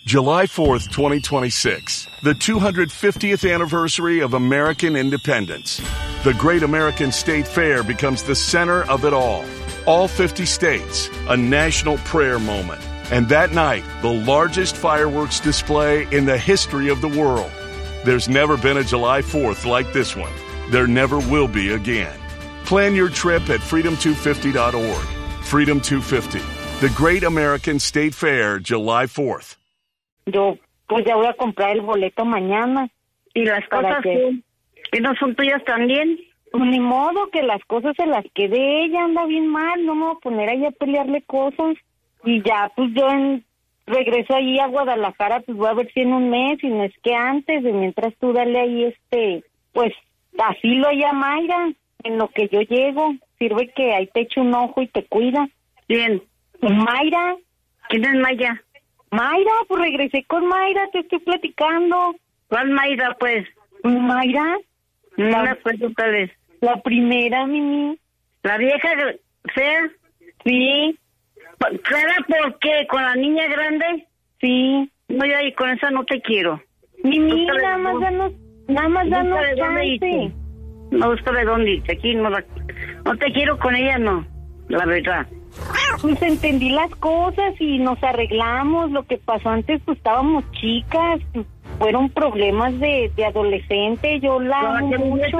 July 4th, 2026, the 250th anniversary of American independence. The Great American State Fair becomes the center of it all. All 50 states, a national prayer moment. And that night, the largest fireworks display in the history of the world. There's never been a July 4th like this one. There never will be again. Plan your trip at freedom250.org. Freedom 250, the Great American State Fair, July 4th. Yo, pues ya voy a comprar el boleto mañana. ¿Y las cosas que no son tuyas también? Pues ni modo, que las cosas se las quede ella, anda bien mal, no me voy a poner ahí a pelearle cosas. Y ya, pues yo regreso ahí a Guadalajara, pues voy a ver si en un mes, y no es que antes, de mientras tú dale ahí pues asilo allá a Mayra, en lo que yo llego, sirve que ahí te echo un ojo y te cuida. Bien. Mayra. ¿Quién es Mayra? Mayra, pues regresé con Mayra, te estoy platicando. ¿Cuál Mayra, pues? Mayra. No me acuerdo cuál es. La primera, Mimi. ¿La vieja fea? Sí. ¿Clara por qué? ¿Con la niña grande? Sí. No, yo ahí con esa no te quiero. Mimi, nada más danos chance. No gusta de dónde irte. Aquí no te quiero con ella, no. La verdad. Pues entendí las cosas y nos arreglamos. Lo que pasó antes, pues estábamos chicas, fueron problemas de adolescente. Yo la amo mucho.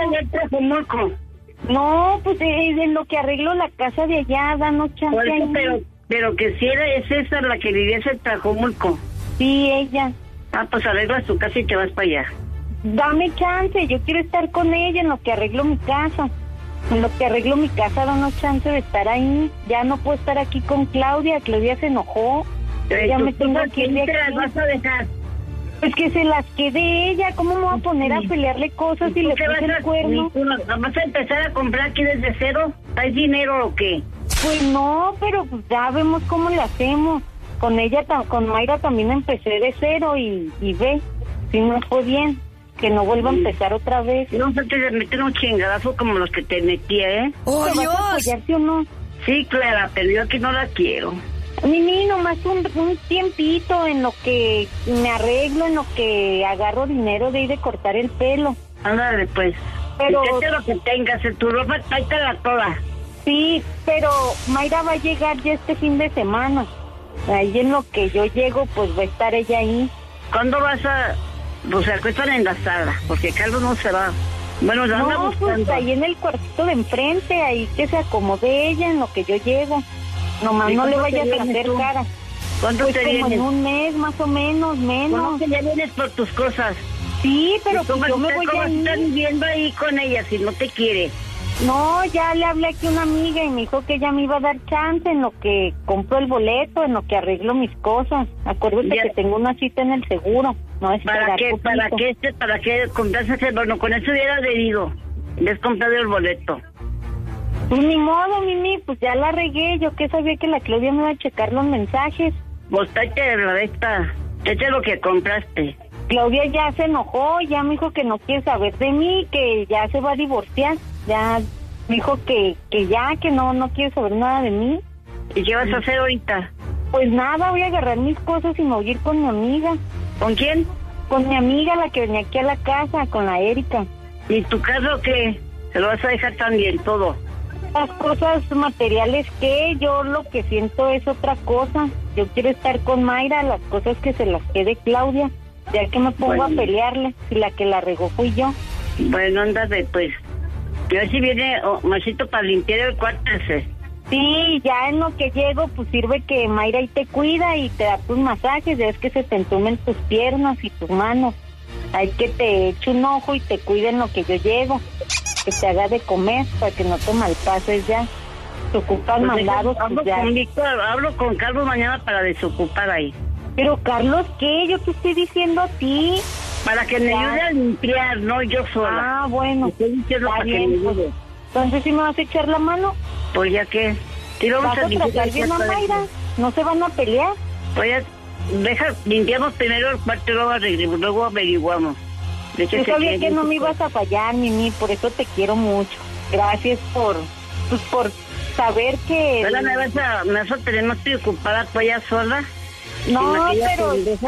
No, pues en lo que arreglo la casa de allá, danos chance ahí. Pero que si es esa la que vivía en Tlajomulco. Sí, ella. Ah, pues arreglas tu casa y te vas para allá. Dame chance, yo quiero estar con ella en lo que arreglo mi casa. En lo que arreglo mi casa, danos chance de estar ahí. Ya no puedo estar aquí con Claudia. Claudia se enojó. Ya me tengo que ir de aquí. ¿Te las vas a dejar? Pues que se las quede ella. ¿Cómo me voy a poner a pelearle cosas si le puse el cuerno? ¿Vas a empezar a comprar aquí desde cero? ¿Hay dinero o qué? Pues no, pero pues ya vemos cómo le hacemos. Con ella, con Mayra también empecé de cero y ve, si no fue bien. Que no vuelva a empezar otra vez. No se te meten un chingadazo como los que te metía, ¿eh? ¡Oh, Dios! ¿Vas a apoyarte o no? Sí, Clara, pero yo aquí no la quiero. Mimi, nomás un tiempito en lo que me arreglo, en lo que agarro dinero de ir de cortar el pelo. Ándale, pues. Pero lo que tengas en tu ropa, tráetela toda. Sí, pero Mayra va a llegar ya este fin de semana. Ahí en lo que yo llego, pues va a estar ella ahí. ¿Cuándo vas a...? Pues se acuestan en la sala, porque Carlos no se va. Bueno, la anda buscando. Pues ahí en el cuartito de enfrente, ahí que se acomode ella en lo que yo llego. Nomás no le vayas a hacer cara. ¿Cuánto pues te como vienes? En un mes, más o menos. ¿Cómo que ya vienes por tus cosas? Sí, pero pues yo me voy a ir. Están viviendo ahí con ella si no te quiere? No, ya le hablé aquí a una amiga y me dijo que ella me iba a dar chance en lo que compro el boleto, en lo que arreglo mis cosas. Acuérdate que tengo una cita en el seguro. No es ¿Para qué compraste ese bono? Con eso hubiera adherido. Le has comprado el boleto. Pues ni modo, Mimi, pues ya la regué. Yo que sabía que la Claudia me iba a checar los mensajes. Vos tráete la esta. Tráete lo que compraste. Claudia ya se enojó, ya me dijo que no quiere saber de mí, que ya se va a divorciar. Ya me dijo que no quiere saber nada de mí. ¿Y qué vas a hacer ahorita? Pues nada, voy a agarrar mis cosas y me voy a ir con mi amiga. ¿Con quién? Con mi amiga, la que venía aquí a la casa, con la Erika. ¿Y tu caso qué? ¿Se lo vas a dejar también todo? Las cosas materiales que yo lo que siento es otra cosa. Yo quiero estar con Mayra, las cosas que se las quede Claudia. Ya que me pongo a pelearle, si la que la regó fui yo. Bueno, ándate pues. A ver si viene Masito para limpiar el cuarto ese. Sí, ya en lo que llego, pues sirve que Mayra ahí te cuida y te da tus masajes. Ya ves que se te entumen tus piernas y tus manos. Hay que te eche un ojo y te cuide en lo que yo llego. Que te haga de comer para que no te malpases ya. Te ocupan mandados. Hablo con Víctor, hablo con Carlos mañana para desocupar ahí. Pero Carlos, ¿qué? Yo te estoy diciendo a ti. Para que me ayude a limpiar, no yo sola. Ah, bueno. Estoy diciendo para que me ayude. Entonces, ¿sí me vas a echar la mano? Pues ya que. ¿Vas a tratar bien a Mayra? ¿No se van a pelear? Pues ya, limpiamos primero el cuarto y luego averiguamos. Yo sabía que no me ibas a fallar, Mimi, por eso te quiero mucho. Gracias por saber que... ¿Me vas a tener más preocupada tú allá sola? No, pero...